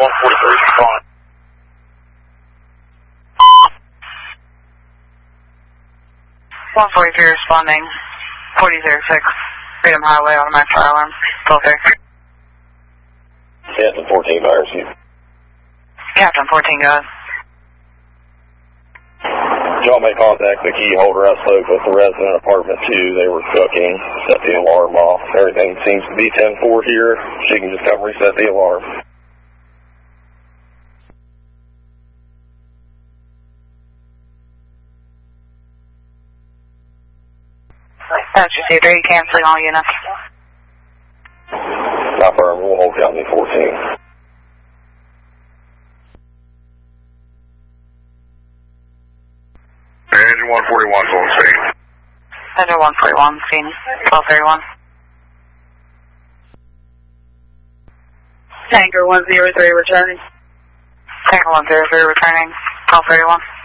143, respond. Responding. 4006, Freedom Highway, automatic fire alarm. Filter. Captain 14, fire you. Captain 14, go ahead. Y'all may contact the key holder. I spoke with the resident apartment 2. They were cooking, set the alarm off. Everything seems to be 10-4 here. She can just come reset the alarm. That's your C3, canceling all units. Confirm, we'll hold County 14. Engine 141's on scene. Engine 141, scene 1231. Tanker 103 returning. Tanker 103 returning, 1231.